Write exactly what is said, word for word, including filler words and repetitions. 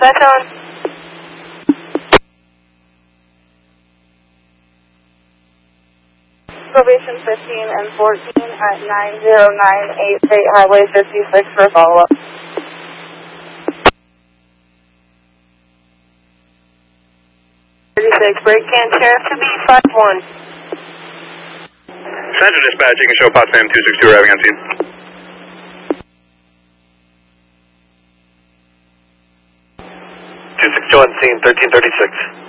Metro. Probation fifteen and fourteen at nine zero nine eight State Highway fifty-six for follow-up. thirty-six, break can sheriff to be five one. Central Dispatch, you can show Potsdam two six two arriving on scene. two six two on scene, thirteen thirty-six.